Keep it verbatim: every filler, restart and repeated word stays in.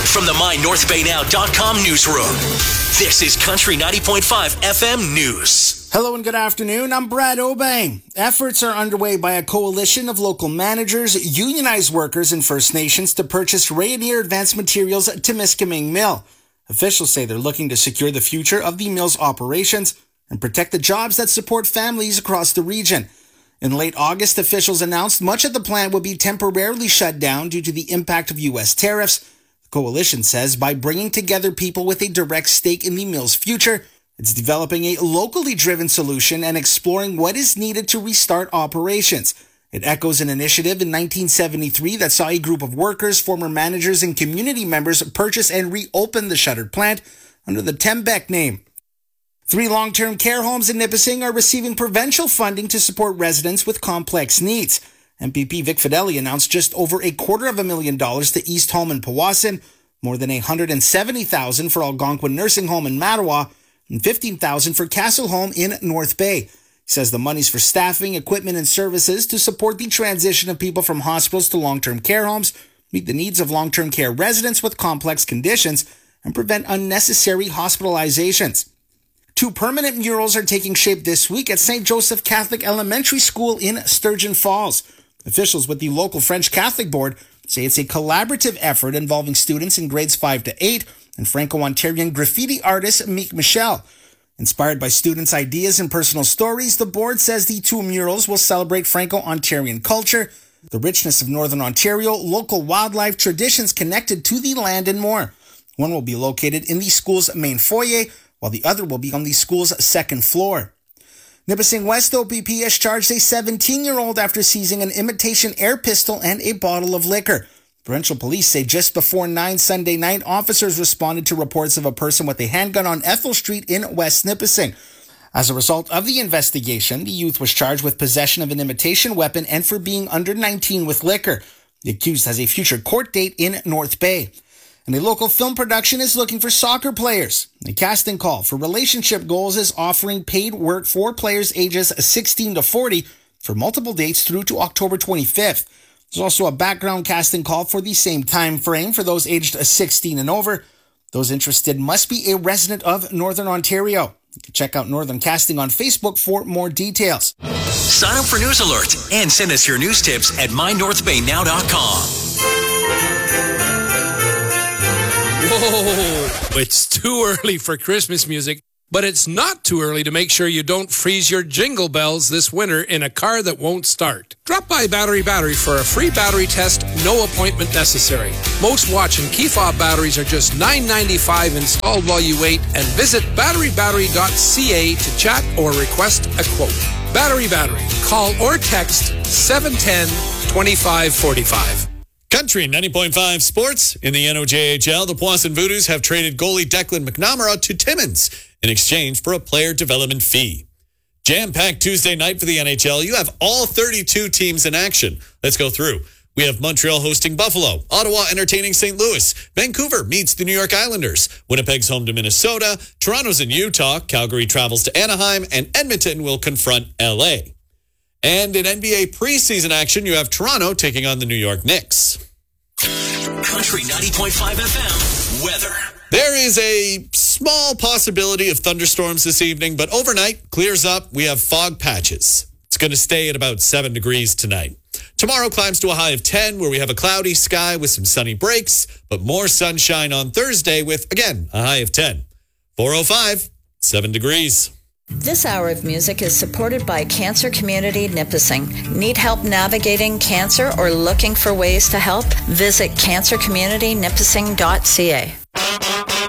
from the my north bay now dot com newsroom. This is Country ninety point five F M News. Hello and good afternoon. I'm Brad Obey. Efforts are underway by a coalition of local managers, unionized workers, and First Nations to purchase Rayonier Advanced Materials Temiskaming Mill. Officials say they're looking to secure the future of the mill's operations and protect the jobs that support families across the region. In late August, officials announced much of the plant would be temporarily shut down due to the impact of U S tariffs. The coalition says by bringing together people with a direct stake in the mill's future, it's developing a locally driven solution and exploring what is needed to restart operations. It echoes an initiative in nineteen seventy-three that saw a group of workers, former managers, and community members purchase and reopen the shuttered plant under the Tembec name. Three long-term care homes in Nipissing are receiving provincial funding to support residents with complex needs. M P P Vic Fideli announced just over a quarter of a million dollars to East Home in Powassan, more than one hundred seventy thousand dollars for Algonquin Nursing Home in Mattawa, and fifteen thousand dollars for Castle Home in North Bay. He says the money's for staffing, equipment, and services to support the transition of people from hospitals to long-term care homes, meet the needs of long-term care residents with complex conditions, and prevent unnecessary hospitalizations. Two permanent murals are taking shape this week at Saint Joseph Catholic Elementary School in Sturgeon Falls. Officials with the local French Catholic Board say it's a collaborative effort involving students in grades five to eight and Franco-Ontarian graffiti artist Meek Michelle. Inspired by students' ideas and personal stories, the board says the two murals will celebrate Franco-Ontarian culture, the richness of Northern Ontario, local wildlife, traditions connected to the land, and more. One will be located in the school's main foyer, while the other will be on the school's second floor. Nipissing West O P P has charged a seventeen-year-old after seizing an imitation air pistol and a bottle of liquor. Provincial police say just before nine Sunday night, officers responded to reports of a person with a handgun on Ethel Street in West Nipissing. As a result of the investigation, the youth was charged with possession of an imitation weapon and for being under nineteen with liquor. The accused has a future court date in North Bay. And a local film production is looking for soccer players. A casting call for Relationship Goals is offering paid work for players ages sixteen to forty for multiple dates through to October twenty-fifth. There's also a background casting call for the same time frame for those aged sixteen and over. Those interested must be a resident of Northern Ontario. You can check out Northern Casting on Facebook for more details. Sign up for News Alert and send us your news tips at my north bay now dot com. Whoa, it's too early for Christmas music, but it's not too early to make sure you don't freeze your jingle bells this winter in a car that won't start. Drop by Battery Battery for a free battery test, no appointment necessary. Most Watch and key fob batteries are just nine ninety-five installed while you wait, and visit battery battery dot c a to chat or request a quote. Battery Battery. Call or text seven one zero, two five four five. Country ninety point five Sports. In the N O J H L, the Powassan Voodoos have traded goalie Declan McNamara to Timmins in exchange for a player development fee. Jam-packed Tuesday night for the N H L. You have all thirty-two teams in action. Let's go through. We have Montreal hosting Buffalo, Ottawa entertaining Saint Louis, Vancouver meets the New York Islanders, Winnipeg's home to Minnesota, Toronto's in Utah, Calgary travels to Anaheim, and Edmonton will confront L A. And in N B A preseason action, you have Toronto taking on the New York Knicks. Country ninety point five F M weather. There is a small possibility of thunderstorms this evening, but overnight clears up. We have fog patches. It's going to stay at about seven degrees tonight. Tomorrow climbs to a high of ten, where we have a cloudy sky with some sunny breaks, but more sunshine on Thursday with, again, a high of ten. four oh five, seven degrees. This hour of music is supported by Cancer Community Nipissing. Need help navigating cancer or looking for ways to help? Visit cancer community nipissing dot c a.